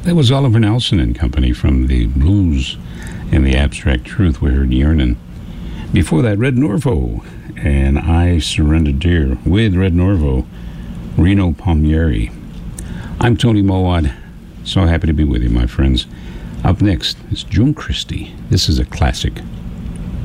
That was Oliver Nelson and Company from the Blues and the Abstract Truth. We heard Yearnin'. Before that, Red Norvo and I Surrender Dear with Red Norvo, Reno Palmieri. I'm Tony Mowat. So happy to be with you, my friends. Up next is June Christy. This is a classic.